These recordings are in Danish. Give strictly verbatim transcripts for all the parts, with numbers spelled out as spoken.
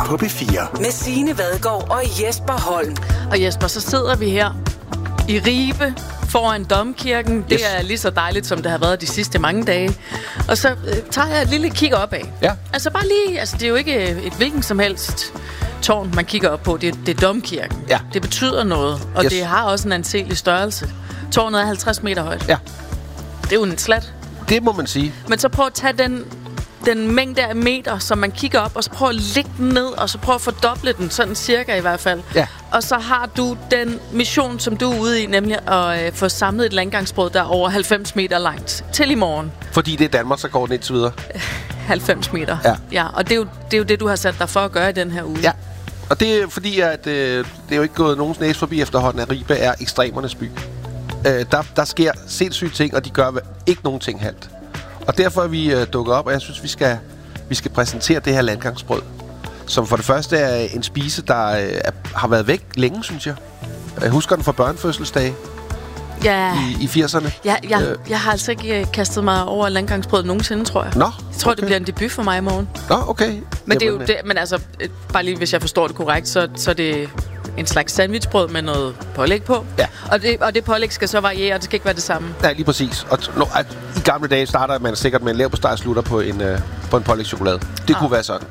på P fire. Med Signe Vadgaard og Jesper Holm. Og Jesper, så sidder vi her i Ribe foran Domkirken. Det Yes. er lige så dejligt, som det har været de sidste mange dage. Og så øh, tager jeg et lille kig opad. Ja. Altså bare lige, altså det er jo ikke et hvilken som helst tårn, man kigger op på. Det, det er Domkirken. Ja. Det betyder noget, og Yes. det har også en anselig størrelse. Tårnet er halvtreds meter højt. Ja, Det er jo en slat. det må man sige. Men så prøv at tage den, den mængde af meter, som man kigger op, og så prøv at lægge den ned, og så prøv at fordoble den, sådan cirka i hvert fald. Ja. Og så har du den mission, som du er ude i, nemlig at øh, få samlet et landgangsbrød, der er over halvfems meter langt til i morgen. Fordi det er Danmark, så går den indtil videre. halvfems meter. Ja. Ja, og det er, jo, det er jo det, du har sat dig for at gøre i den her uge. Ja, og det er fordi, at øh, det er jo ikke gået nogens næse forbi efterhånden, at Ribe er ekstremernes by. Øh, der, der sker sindssyge ting, og de gør ikke nogen ting halvt. Og derfor er vi øh, dukket op, og jeg synes, vi skal, vi skal præsentere det her landgangsbrød, som for det første er en spise, der øh, er, har været væk længe, synes jeg. Jeg husker den fra børnefødselsdage Ja. i, i firserne. Ja, jeg, Øh. jeg har altså ikke øh, kastet mig over landgangsbrød nogensinde, tror jeg. Nå, Jeg tror, okay. det bliver en debut for mig i morgen. Nå, okay. Men det er jo det, men altså, øh, bare lige hvis jeg forstår det korrekt, så, så er det en slags sandwichbrød med noget pålæg på. Ja. Og det, og det pålæg skal så variere, og det skal ikke være det samme. Ja, lige præcis. Og t- no, at, i gamle dage starter man sikkert med en leverpostej og slutter på en, øh, på en pålægschokolade. Det ah. kunne være sådan.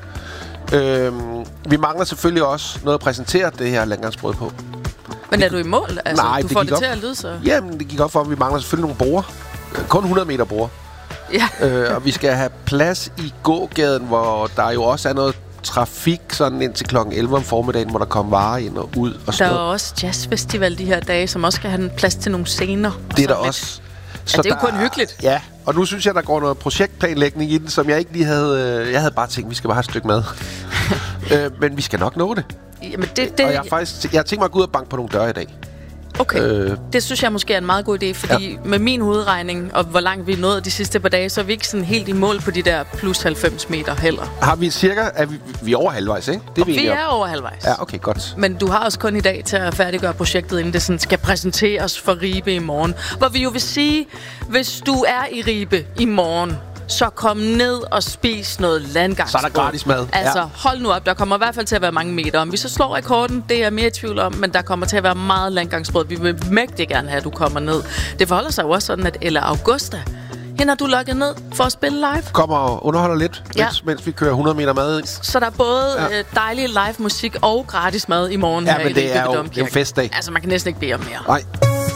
Øhm, vi mangler selvfølgelig også noget at præsentere det her landgangsbrød på. Men er du i mål? Altså, Nej, du det får gik det op. til at lyde så. Jamen, det gik op for, at vi mangler selvfølgelig nogle broer. Øh, Kun hundrede meter broer. Ja. øh, og vi skal have plads i gågaden, hvor der jo også er noget trafik, sådan indtil klokken elleve om formiddagen, hvor der kommer varer ind og ud. Og Der sådan er noget. også jazzfestival de her dage, som også skal have en plads til nogle scener. Det er der Sådan også. Ja, det er jo der kun hyggeligt. Ja, og nu synes jeg, der går noget projektplanlægning i den, som jeg ikke lige havde... Øh, jeg havde bare tænkt, vi skal bare have et stykke mad. øh, men vi skal nok nå det. lidt. Jamen, det, det, Og jeg har faktisk jeg har tænkt mig at gå ud og banke på nogle døre i dag. okay. Øh. Det synes jeg måske er en meget god idé, fordi ja. med min hovedregning, og hvor langt vi er nået de sidste par dage, så er vi ikke sådan helt i mål på de der plus halvfems meter heller. Har vi cirka... Er vi, vi er over halvvejs, ikke? Det er vi, Vi enige om. er over halvvejs. Ja, okay, godt. Men du har også kun i dag til at færdiggøre projektet, inden det sådan skal præsenteres for Ribe i morgen. Hvor vi jo vil sige, hvis du er i Ribe i morgen, så kom ned og spis noget landgangsbrød. Så er der gratis mad. Altså, Ja. hold nu op. Der kommer i hvert fald til at være mange meter. Om vi så slår rekorden, det er jeg mere i tvivl om, men der kommer til at være meget landgangsbrød. Vi vil mægtig gerne have, at du kommer ned. Det forholder sig jo også sådan, at Ella Augusta, hende har du lukket ned for at spille live. Kommer og underholder lidt, Ja. mens, mens vi kører hundrede meter mad ind. Så der er både Ja. ja. øh, dejlig live musik og gratis mad i morgen Ja, her men i det Ribe er jo- Domkirke. det er jo festdag. Altså, man kan næsten ikke bede om mere. Nej.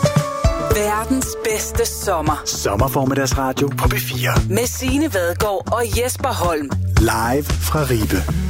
Verdens bedste sommer. Sommerformiddagsradio på P fire. Med Signe Vadgaard og Jesper Holm. Live fra Ribe.